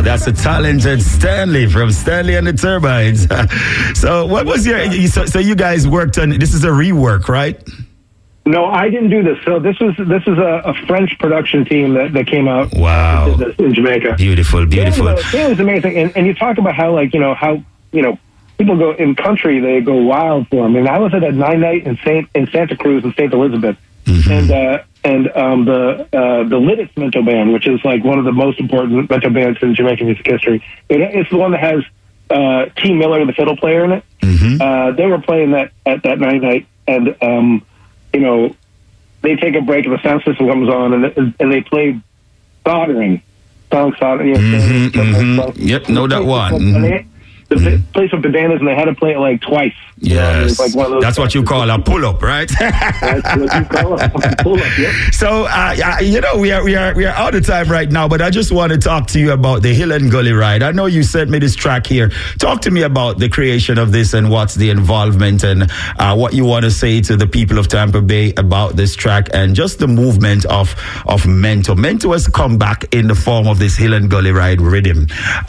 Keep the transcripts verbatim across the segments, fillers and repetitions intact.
That's a talented Stanley from Stanley and the Turbines. So what was your, you, so, so you guys worked on, this is a rework, right? No, I didn't do this. So this was this is a, a French production team that, that came out. Wow. And did this in Jamaica. Beautiful, beautiful. Yeah, you know, it was amazing. And, and you talk about how, like, you know, how, you know, people go in country, they go wild for them. And I was at a nine night in Saint in Santa Cruz in Saint Elizabeth. Mm-hmm. And uh, and um, the uh, the Lidditz Mento Band, which is like one of the most important Mento bands in Jamaican music history. It, it's the one that has uh, T. Miller, the fiddle player, in it. Mm-hmm. Uh, they were playing that at that nine night. And, um, you know, they take a break and the sound system comes on, and and they play soldering, song soldering. You know, mm-hmm, mm-hmm. Yep, know that one. Mm-hmm. The mm-hmm. place with bandanas, and they had to play it like twice. Yes, like one of those that's what you call a pull-up, right? That's what you call a pull-up. Yep. So, uh, you know, we are we are we are out of time right now, but I just want to talk to you about the Hill and Gully Ride. I know you sent me this track here. Talk to me about the creation of this and what's the involvement and uh, what you want to say to the people of Tampa Bay about this track and just the movement of of Mento. Mento has come back in the form of this Hill and Gully Ride rhythm.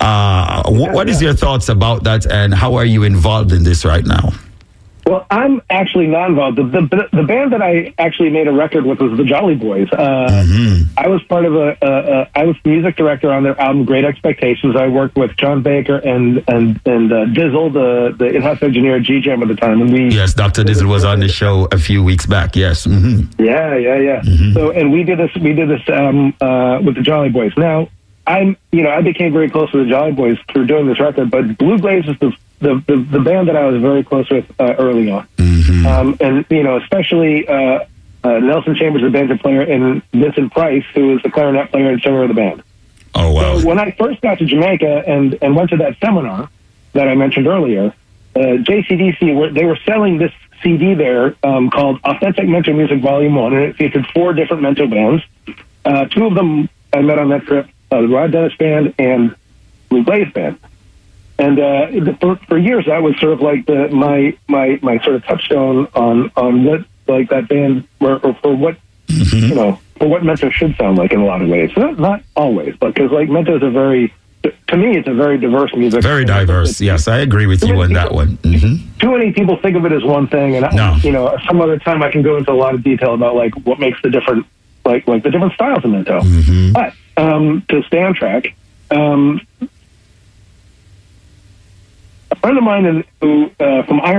Uh, what, yeah, what yeah. is your thoughts about that, and how are you involved in this right now? Well, I'm actually not involved. The, the the band that I actually made a record with was the Jolly Boys. Uh, mm-hmm. I was part of a, a, a. I was the music director on their album Great Expectations. I worked with John Baker and and and uh, Dizzle, the the in-house engineer at G Jam at the time. And we yes, Doctor Dizzle was on the show a few weeks back. Yes. Mm-hmm. Yeah, yeah, yeah. Mm-hmm. So, and we did this. We did this um, uh, with the Jolly Boys. Now, I'm, you know, I became very close with the Jolly Boys through doing this record, but Blue Glaze is the the, the, the band that I was very close with uh, early on. Mm-hmm. Um, and, you know, especially uh, uh, Nelson Chambers, the banjo player, and Vincent Price, who is the clarinet player and singer of the band. Oh, wow. So when I first got to Jamaica and, and went to that seminar that I mentioned earlier, uh, J C D C, were, they were selling this C D there um, called Authentic Mento Music Volume one, and it featured four different Mento bands. Uh, two of them I met on that trip, uh, the Rod Dennis Band and Blue Glaze Band. And uh, for, for years, that was sort of like the my my my sort of touchstone on on what like that band or, or for what mm-hmm. you know for what Mento should sound like in a lot of ways. Not not always, but because like Mento is a very to me it's a very diverse music. Very diverse. It's, yes, I agree with you on people, that one. Mm-hmm. Too many people think of it as one thing, and I, no. you know some other time I can go into a lot of detail about like what makes the different like like the different styles of Mento. Mm-hmm. But um, to stay on track. Um, A friend of mine who uh, from Ireland